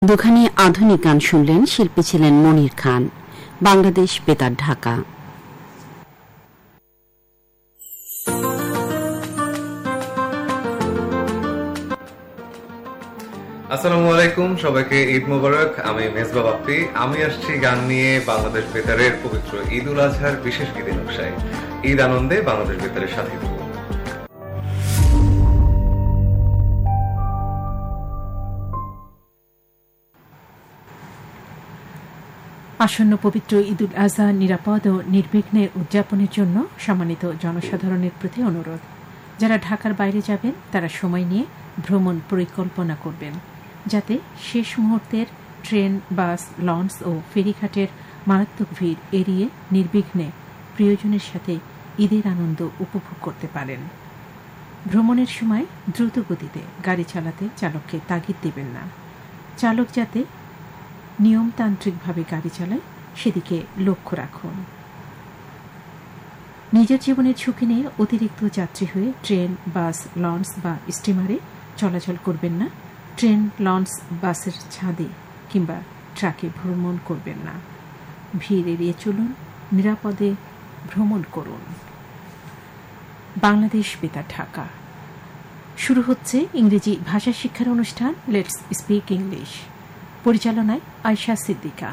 দুখানি আধুনিক গান শুনলেন। শিল্পী ছিলেন মনির খান। বাংলাদেশ বেতার, ঢাকা। আসসালামু আলাইকুম, সবাইকে ঈদ মোবারক। আমি মেজবা বাপ্পি। আমি আসছি গান নিয়ে বাংলাদেশ বেতারের পবিত্র ঈদ উল আজহার বিশেষ গীতি নকশায়। ঈদ আনন্দে বাংলাদেশ বেতারের সাথে থাকুন। আসন্ন পবিত্র ঈদ উল আজহা নিরাপদ ও নির্বিঘ্নে উদযাপনের জন্য সম্মানিত জনসাধারণের প্রতি অনুরোধ, যারা ঢাকার বাইরে যাবেন তারা সময় নিয়ে ভ্রমণ পরিকল্পনা করবেন, যাতে শেষ মুহূর্তের ট্রেন, বাস, লঞ্চ ও ফেরিঘাটের মারাত্মক ভিড় এড়িয়ে নির্বিঘ্নে প্রিয়জনের সাথে ঈদের আনন্দ উপভোগ করতে পারেন। ভ্রমণের সময় দ্রুত গতিতে গাড়ি চালাতে চালককে তাগিদ দেবেন না। চালক যাতে নিয়মতান্ত্রিকভাবে গাড়ি চালায় সেদিকে লক্ষ্য রাখুন। নিজের জীবনের ঝুঁকি নিয়ে অতিরিক্ত যাত্রী হয়ে ট্রেন, বাস, লঞ্চ বা স্টিমারে চলাচল করবেন না। ট্রেন, লঞ্চ, বাসের ছাদে কিংবা ট্রাকে ভ্রমণ করবেন না। ভিড় এড়িয়ে চলুন, নিরাপদে ভ্রমণ করুন। বাংলাদেশ বেতার, ঢাকা। শুরু হচ্ছে ইংরেজি ভাষা শিক্ষার অনুষ্ঠান লেটস স্পিক ইংলিশ। পরিচালনায় Ayesha Siddika.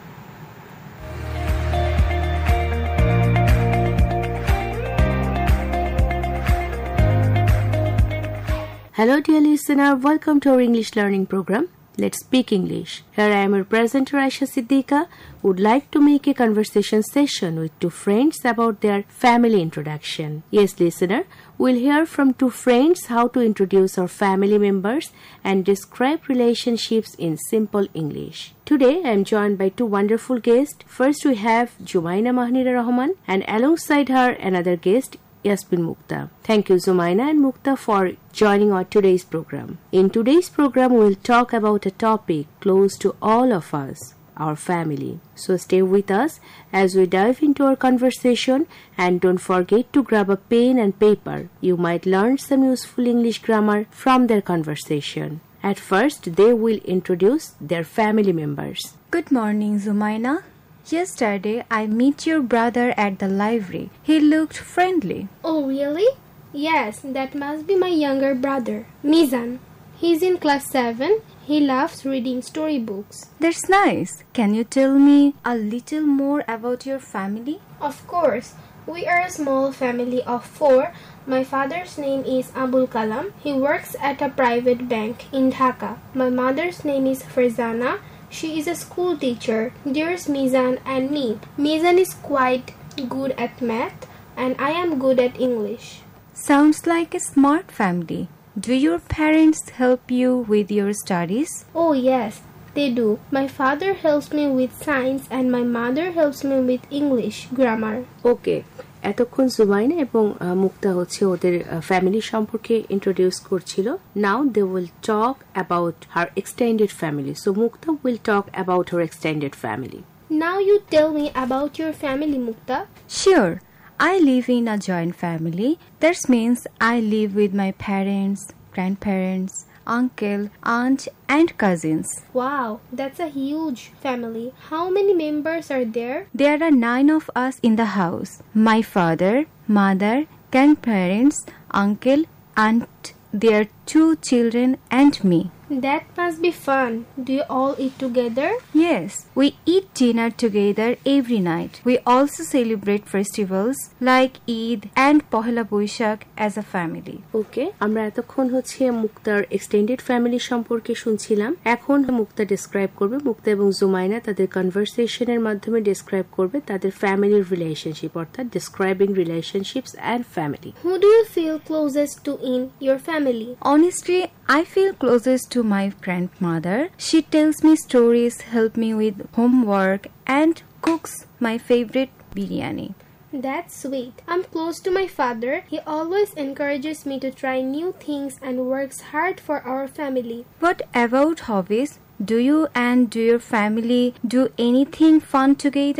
Hello dear listener, welcome to our English learning program. Let's speak English. Here I am your presenter Aisha Siddiqa. Would like to make a conversation session with two friends about their family introduction. Yes, listener, we'll hear from two friends how to introduce our family members and describe relationships in simple English. Today I am joined by two wonderful guests. First we have Jumaina Mahnira Rahman and alongside her another guest, Yasmin Mukta. Thank you Zumaina and Mukta for joining our today's program. In today's program we will talk about a topic close to all of us, our family. So stay with us as we dive into our conversation, and don't forget to grab a pen and paper. You might learn some useful English grammar from their conversation. At first they will introduce their family members. Good morning, Zumaina. Yesterday I met your brother at the library. He looked friendly. Oh, really? Yes, that must be my younger brother, Mizan. He's in class 7. He loves reading storybooks. That's nice. Can you tell me a little more about your family? Of course. We are a small family of 4. My father's name is Abul Kalam. He works at a private bank in Dhaka. My mother's name is Farzana. She is a school teacher. There's Mizan and me. Mizan is quite good at math and I am good at English. Sounds like a smart family. Do your parents help you with your studies? Oh yes, they do. My father helps me with science and my mother helps me with English grammar. Okay. এতক্ষণ জুমাইনা এবং মুক্তা হচ্ছে ওদের family সম্পর্কে introduce করছিল। নাও they will talk about her extended family. So Mukta will talk about her extended family. Now you tell me about your family, Mukta. Sure. I live in a joint family. That means I live with my parents, grandparents, uncle, aunt and cousins. Wow, that's a huge family. How many members are there? There are 9 of us in the house. My father, mother, grandparents, uncle, aunt, their 2 children and me. That must be fun. Do you all eat together? Yes, we eat dinner together every night. We also celebrate festivals like Eid and Pohela Boishakh as a family. ওকে, আমরা এতক্ষণ হচ্ছে মুক্তার extended family সম্পর্কে শুনছিলাম। এখন মুক্তা describe করবে, মুক্তা এবং জুমাইনা তাদের কনভারসেশনের মাধ্যমে ডেসক্রাইব করবে তাদের ফ্যামিলির রিলেশনশিপ, অর্থাৎ describing relationships and family. Who do you feel closest to in your family? Honestly, I feel closest to my grandmother. She tells me stories, helps me with homework, and cooks my favorite biryani. That's sweet. I'm close to my father. He always encourages me to try new things and works hard for our family. What about hobbies? Do you and do your family do anything fun together?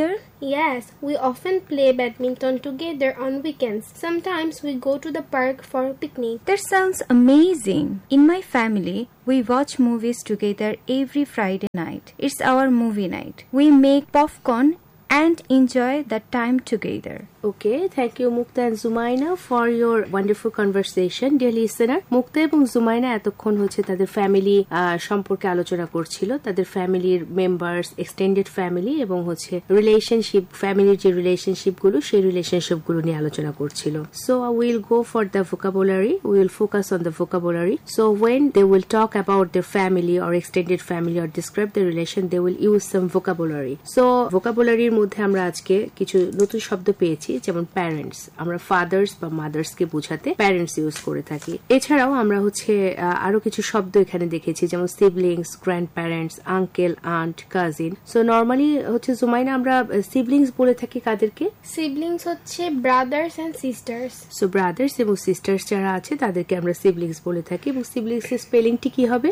Yes, we often play badminton together on weekends. Sometimes we go to the park for a picnic. That sounds amazing. In my family, we watch movies together every Friday night. It's our movie night. We make popcorn and enjoy the time together. Okay, thank you Mukta and Zumaina for your wonderful conversation. Dear listener, Mukta এবং Zumaina এতক্ষণ হচ্ছে তাদের family সম্পর্কে আলোচনা করছিল, তাদের ফ্যামিলির members, extended family এবং হচ্ছে রিলেশনশিপ, ফ্যামিলির যে রিলেশনশিপ গুলো সেই রিলেশনশিপ গুলো নিয়ে আলোচনা করছিল. So we will go for the vocabulary. We will focus on the vocabulary. So when they will talk about their family or extended family or describe the relation, they will use some vocabulary. So vocabulary এর মধ্যে আমরা আজকে কিছু নতুন শব্দ পেয়েছি, যেমন parents, আমরা ফাদার্স বা মাদার্স কে বোঝাতে প্যারেন্টস ইউজ করে থাকি. এছাড়াও আমরা হচ্ছে আরো কিছু শব্দ এখানে দেখেছি, যেমন siblings, grand parents, uncle, aunt, cousin. So normally হচ্ছে জুমাইনা আমরা সিবলিংস বলে থাকি কাদেরকে? সিবলিংস হচ্ছে brothers and sisters. So brothers এবং সিস্টার্স যারা আছে তাদেরকে আমরা সিবলিংস বলে থাকি. এবং সিবলিংস এর স্পেলিংটি কি হবে?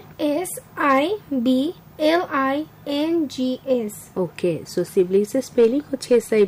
SIBLINGS. ওকে, সো সিবলিংস এর স্পেলিং হচ্ছে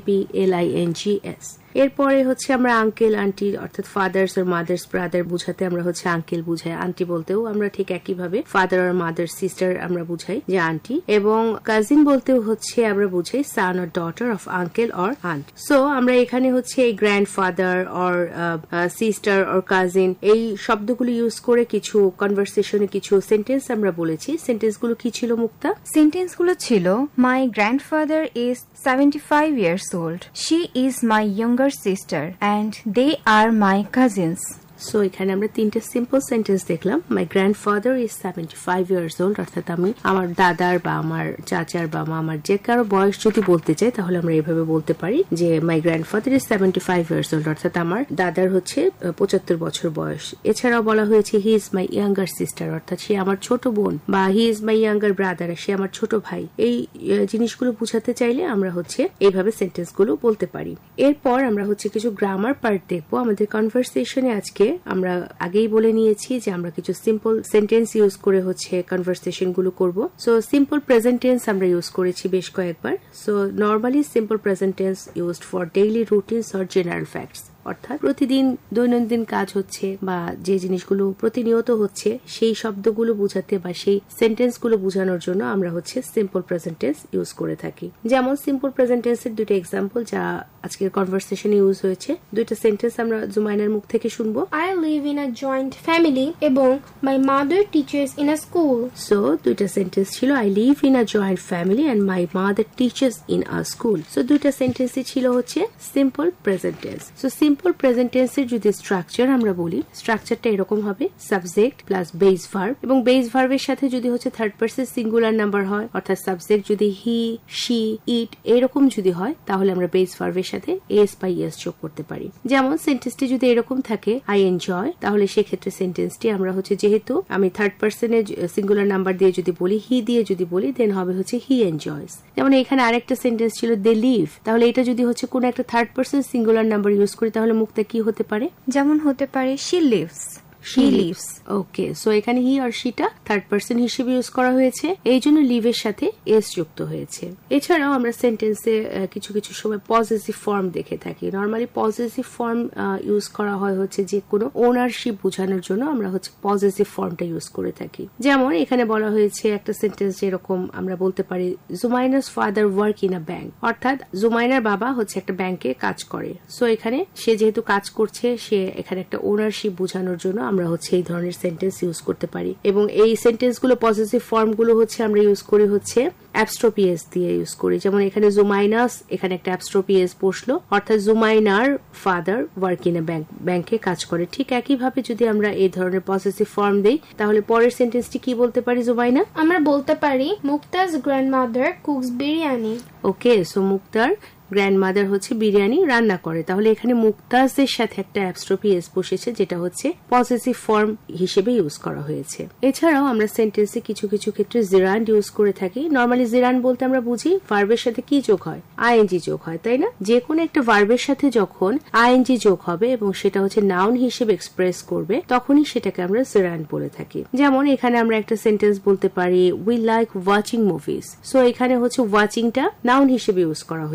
SIBLINGS. এরপরে হচ্ছে আমরা আঙ্কেল, আন্টি অর্থাৎ ফাদার্স আর মাদার্স ব্রাদার বুঝাতে আমরা হচ্ছে আঙ্কেল বুঝাই. আন্টি বলতেও আমরা ঠিক একইভাবে ফাদার আর মাদার সিস্টার আমরা বুঝাই যে আন্টি. এবং কাজিন বলতেও হচ্ছে আমরা বুঝাই সান or daughter of uncle or aunt. So আমরা এখানে হচ্ছে এই grand father or sister or cousin এই শব্দগুলো ইউজ করে কিছু কনভারসেশনে কিছু সেন্টেন্স আমরা বলেছি. সেন্টেন্স গুলো কি ছিল মুক্তা? সেন্টেন্স গুলো ছিল, my grandfather is 75 years old. She is my younger sister and they are my cousins. So এখানে আমরা তিনটে সিম্পল সেন্টেন্স দেখলাম. My grandfather is 75 years old, অর্থাৎ আমি আমার দাদার বা আমার চাচার বা আমার যে কারো বয়স যদি বলতে চাই তাহলে আমরা এইভাবে বলতে পারি যে my grandfather is 75 years old, অর্থাৎ আমার দাদার হচ্ছে 75 বছর বয়স. এছাড়াও বলা হয়েছে he is my younger sister, অর্থাৎ সে আমার ছোট বোন, বা he is my younger brother, সে আমার ছোট ভাই. এই জিনিসগুলো বুঝাতে চাইলে আমরা হচ্ছে এইভাবে সেন্টেন্স গুলো বলতে পারি. এরপর আমরা হচ্ছে কিছু গ্রামার পার্ট দেখবো আমাদের কনভারসেশনে. আজকে আমরা আগেই বলে নিয়েছি যে আমরা কিছু সিম্পল সেন্টেন্স ইউজ করে হচ্ছে কনভারসেশন গুলো করব. সো সিম্পল প্রেজেন্ট টেন্স আমরা ইউজ করেছি বেশ কয়েকবার. So normally simple present tense used for daily routines or general facts, অর্থাৎ প্রতিদিন দৈনন্দিন কাজ হচ্ছে বা যে জিনিসগুলো প্রতিনিয়ত হচ্ছে সেই শব্দগুলো বোঝাতে বা সেই সেন্টেন্স গুলো বোঝানোর জন্য আমরা হচ্ছে সিম্পল প্রেজেন্ট টেন্স ইউজ করে থাকি. যেমন সিম্পল প্রেজেন্ট টেন্সের দুটো এক্সাম্পল যা আজকের কনভারসেশনে ইউজ হয়েছে. দুইটা সেন্টেন্স আমরা জুমাইনার মুখ থেকে শুনবো. I live in a joint family এবং my mother teaches in a school. So দুইটা সেন্টেন্স ছিল I live in a joint family and my mother teaches in a school. So দুইটা সেন্টেন্সই ছিল হচ্ছে simple present tense. So simple present টেন্সের যদি structure আমরা বলি, স্ট্রাকচারটা এরকম হবে, সাবজেক্ট প্লাস বেস ভার্ব, এবং বেস ভার্বের সাথে যদি হচ্ছে থার্ড পারসন সিঙ্গুলার নাম্বার হয়, অর্থাৎ সাবজেক্ট যদি হি, শি, ইট এরকম যদি হয় তাহলে আমরা বেস ভার্বের সাথে এস বা ইএস যোগ করতে পারি. যেমন সেন্টেন্সটি যদি এরকম থাকে আই এনজয়, তাহলে সেক্ষেত্রে সেন্টেন্সটি আমরা হচ্ছে যেহেতু আমি থার্ড পারসনের সিঙ্গুলার নাম্বার দিয়ে যদি বলি, হি দিয়ে যদি বলি, দেন হবে হচ্ছে হি এনজয়স. যেমন এখানে আরেকটা সেন্টেন্স ছিল দে লিভ, তাহলে এটা যদি হচ্ছে কোন একটা third person singular number use করি তাহলে মুক্তা কি হতে পারে? যেমন হতে পারে she lives. She lives. Okay, so এখানে হি আর শিটা থার্ড পারসন হিসেবে ইউজ করা হয়েছে, এই জন্য লিভের সাথে এস যুক্ত হয়েছে. এছাড়াও আমরা সেন্টেন্সে কিছু কিছু সময় পজিটিভ ফর্ম দেখে থাকি. নর্মালি পজিটিভ ফর্ম ইউজ করা হয় হচ্ছে যে কোনো ওনারশিপ বোঝানোর জন্য আমরা হচ্ছে পজিটিভ ফর্মটা ইউজ করে থাকি. যেমন এখানে বলা হয়েছে একটা সেন্টেন্স যেরকম আমরা বলতে পারি জুমাইনাস father work in a bank, অর্থাৎ জুমাইনার বাবা হচ্ছে একটা ব্যাংকে কাজ করে. সো এখানে সে যেহেতু কাজ করছে, সে এখানে একটা ওনারশিপ বোঝানোর জন্য আমরা হচ্ছে এই ধরনের সেন্টেন্স ইউজ করতে পারি. এবং এই সেন্টেন্স গুলো পজিটিভ ফর্ম গুলো হচ্ছে আমরা ইউজ করি হচ্ছে অ্যাপস্ট্রোপিএস দিয়ে ইউজ করি. যেমন এখানে জুমাইনাস, এখানে একটা অ্যাপস্ট্রোপিএস বসলো, অর্থাৎ জুমাইনার father work in a bank, ব্যাংকে কাজ করে. ঠিক একইভাবে যদি আমরা এই ধরনের পজিটিভ ফর্ম দেই তাহলে পরের সেন্টেন্সটি কি বলতে পারি জুমাইনা? আমরা বলতে পারি মুক্তাজ গ্র্যান্ডমাদার কুকস বিরিয়ানি. ওকে, সো মুক্তার গ্র্যান্ডমাদার হচ্ছে বিরিয়ানি রান্না করে. তাহলে এখানে মুক্তাজের সাথে একটা অ্যাপস্ট্রোপিএস বসেছে যেটা হচ্ছে পজিটিভ ফর্ম হিসেবে ইউজ করা হয়েছে. এছাড়াও আমরা সেন্টেন্সে কিছু কিছু ক্ষেত্রে জিরান্ড ইউজ করে থাকি. নর্মালি জিরান্ড বলতে আমরা বুঝি ভার্বের সাথে কি যোগ হয়, আইএনজি যোগ হয়, তাই না? যে কোনো একটা ভার্বের সাথে যখন আইএনজি যোগ হবে এবং সেটা হচ্ছে নাউন হিসেবে এক্সপ্রেস করবে তখনই সেটাকে আমরা জিরান্ড বলে থাকি. যেমন এখানে আমরা একটা সেন্টেন্স বলতে পারি we like watching movies. So এখানে হচ্ছে ওয়াচিংটা নাউন হিসেবে ইউজ করা হয়েছে,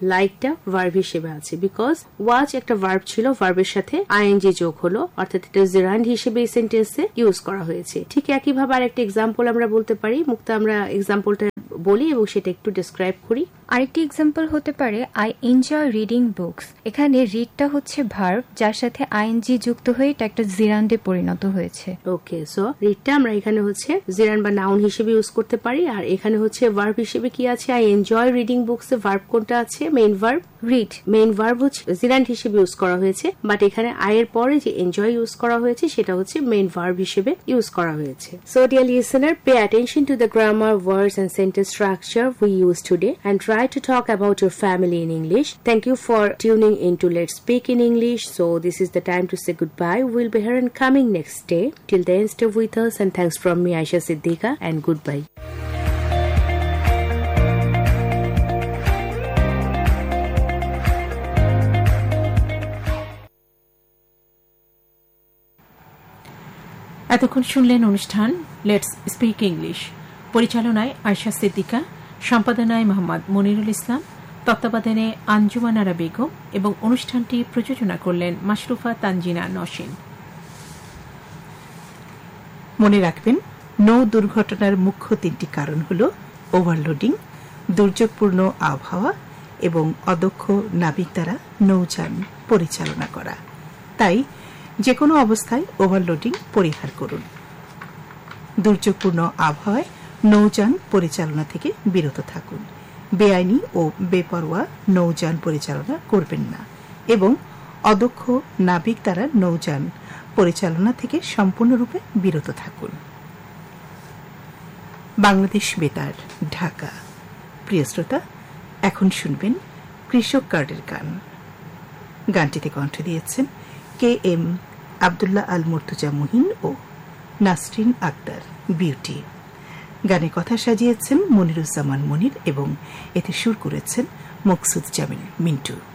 লাইকটা ভার্ব হিসেবে আছে, বিকজ ওয়াচ একটা ভার্ব ছিল, ভার্বের সাথে আইএনজি যোগ হলো, অর্থাৎ এটা জেরান্ড হিসেবে এই সেন্টেন্সে ইউজ করা হয়েছে। ঠিক একইভাবে আরেকটা এক্সাম্পল আমরা বলতে পারি। মুক্তা, আমরা এক্সাম্পলটা বলি এবং সেটা একটু ডিসক্রাইব করি। আরেকটি এক্সাম্পল হতে পারে আই এনজয় রিডিং বুকস। এখানে রিডটা হচ্ছে ভার্ব, যার সাথে আইএনজি যুক্ত হয়ে এটা একটা জিরান্ডে পরিণত হয়েছে। ওকে, সো রিডটা আমরা এখানে হচ্ছে জিরান্ড বা নাউন হিসেবে ইউজ করতে পারি। আর এখানে হচ্ছে ভার্ব হিসেবে কি আছে? I enjoy reading books A verb কোনটা আছে? Main verb read. Main verb হচ্ছে জিরান্ড হিসেবে ইউজ করা হয়েছে, বাট এখানে আই এর পরে যে এনজয় ইউজ করা হয়েছে সেটা হচ্ছে মেইন ভার্ব হিসেবে ইউজ করা হয়েছে। So dear listener, pay attention to the grammar, words and sentence structure we use today and try to talk about your family in English. Thank you for tuning in to Let's Speak in English. So this is the time to say goodbye. We'll be here and coming next day. Till then, stay with us and thanks from me, Aisha Siddiqa, and goodbye. এতক্ষণ শুনলেন অনুষ্ঠান let's speak English. পরিচালনায় আয়েশা সিদ্দিকা, সম্পাদনায় মোহাম্মদ মনিরুল ইসলাম, তত্ত্বাবধানে আঞ্জুমান আরা বেগম এবং অনুষ্ঠানটি প্রযোজনা করলেন মাশরুফা তানজিনা নসীন। মনে রাখবেন, নৌ দুর্ঘটনার মুখ্য 3টি কারণ হল ওভারলোডিং, দুর্যোগপূর্ণ আবহাওয়া এবং অদক্ষ নাবিক দ্বারা নৌযান পরিচালনা করা। তাই যে কোনো অবস্থায় ওভারলোডিং পরিহার করুন। দুর্যোগপূর্ণ আবহাওয়ায় নৌযান পরিচালনা থেকে বিরত থাকুন। বেআইনি ও বেপরোয়া নৌযান পরিচালনা করবেন না এবং অদক্ষ নাবিক দ্বারা নৌযান পরিচালনা থেকে সম্পূর্ণরূপে বিরত থাকুন। বাংলাদেশ বেতার, ঢাকা। প্রিয় শ্রোতা, এখন শুনবেন কৃষক কার্ডের গান। গানটিতে কণ্ঠ দিয়েছেন KM আব্দুল্লাহ আল মুর্তজা মুহিন ও নাসরিন আক্তার বিউটি। গানে কথা সাজিয়েছেন মনিরুজ্জামান মনির এবং এতে সুর করেছেন মকসুদ জামিল মিন্টু।